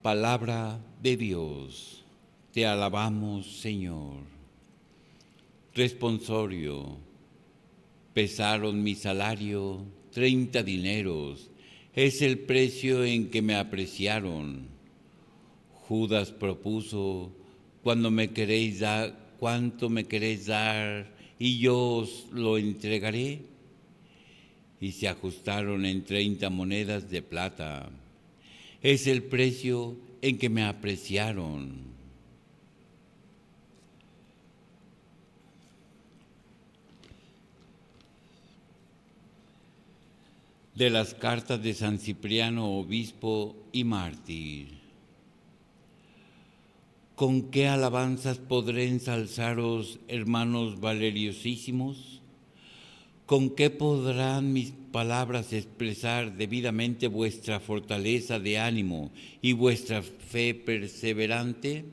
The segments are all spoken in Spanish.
Palabra de Dios, te alabamos, Señor. Responsorio, pesaron mi salario, 30 dineros, es el precio en que me apreciaron. Judas propuso, ¿cuánto me queréis dar? Y yo os lo entregaré. Y se ajustaron en 30 monedas de plata. Es el precio en que me apreciaron. De las cartas de San Cipriano, obispo y mártir. ¿Con qué alabanzas podré ensalzaros, hermanos valeriosísimos? ¿Con qué podrán mis palabras expresar debidamente vuestra fortaleza de ánimo y vuestra fe perseverante?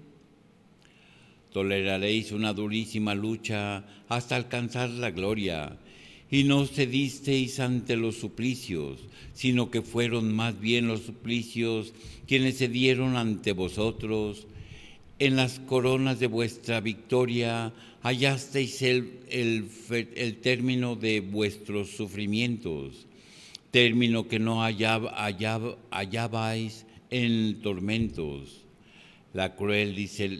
Toleraréis una durísima lucha hasta alcanzar la gloria, y no cedisteis ante los suplicios, sino que fueron más bien los suplicios quienes cedieron ante vosotros. En las coronas de vuestra victoria hallasteis el término de vuestros sufrimientos, término que no hallabais en tormentos. La cruel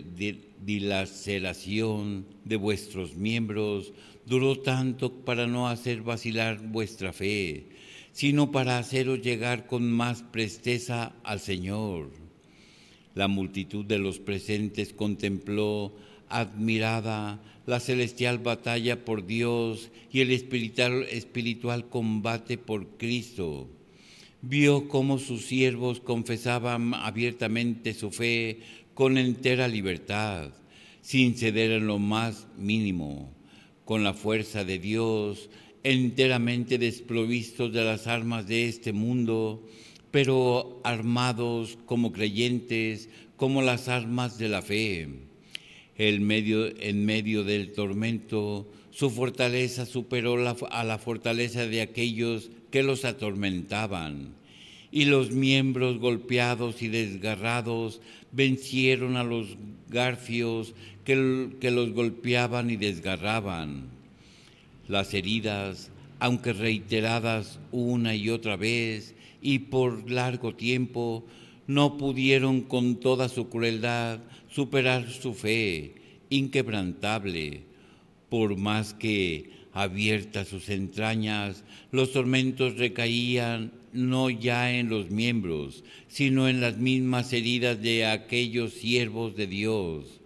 dilaceración de vuestros miembros duró tanto para no hacer vacilar vuestra fe, sino para haceros llegar con más presteza al Señor. La multitud de los presentes contempló admirada la celestial batalla por Dios y el espiritual combate por Cristo. Vio cómo sus siervos confesaban abiertamente su fe con entera libertad, sin ceder en lo más mínimo, con la fuerza de Dios, enteramente desprovistos de las armas de este mundo, pero armados como creyentes, como las armas de la fe. En medio del tormento, su fortaleza superó a la fortaleza de aquellos que los atormentaban, y los miembros golpeados y desgarrados vencieron a los garfios que los golpeaban y desgarraban. Las heridas, aunque reiteradas una y otra vez y por largo tiempo, no pudieron con toda su crueldad superar su fe inquebrantable. Por más que, abiertas sus entrañas, los tormentos recaían no ya en los miembros, sino en las mismas heridas de aquellos siervos de Dios.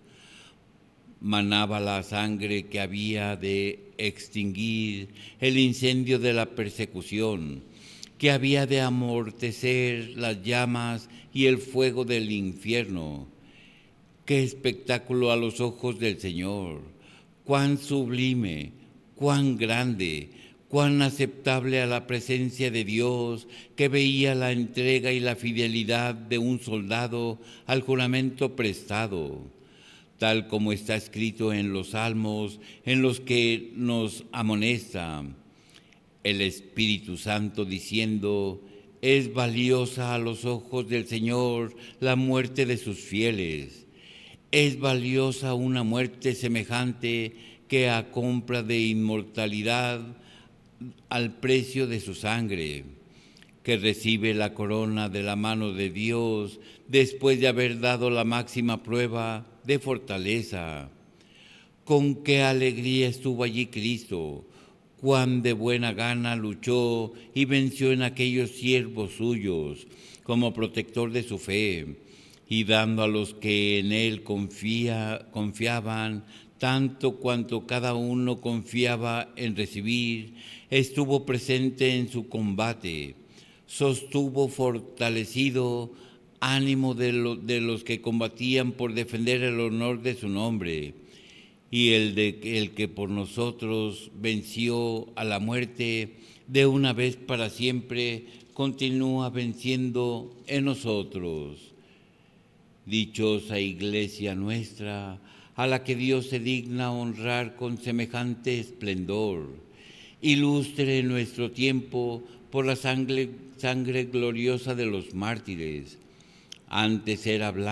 Manaba la sangre que había de extinguir el incendio de la persecución, que había de amortecer las llamas y el fuego del infierno. ¡Qué espectáculo a los ojos del Señor! ¡Cuán sublime, cuán grande, cuán aceptable a la presencia de Dios, que veía la entrega y la fidelidad de un soldado al juramento prestado! Tal como está escrito en los salmos en los que nos amonesta el Espíritu Santo diciendo: es valiosa a los ojos del Señor la muerte de sus fieles. Es valiosa una muerte semejante que a compra de inmortalidad al precio de su sangre, que recibe la corona de la mano de Dios después de haber dado la máxima prueba de fortaleza. Con qué alegría estuvo allí Cristo, cuán de buena gana luchó y venció en aquellos siervos suyos, como protector de su fe, y dando a los que en él confiaban tanto cuanto cada uno confiaba en recibir, estuvo presente en su combate, sostuvo fortalecido ánimo de los que combatían por defender el honor de su nombre, y el que por nosotros venció a la muerte de una vez para siempre, continúa venciendo en nosotros. Dichosa Iglesia nuestra, a la que Dios se digna honrar con semejante esplendor. Ilustre nuestro tiempo por la sangre gloriosa de los mártires. antes era blanca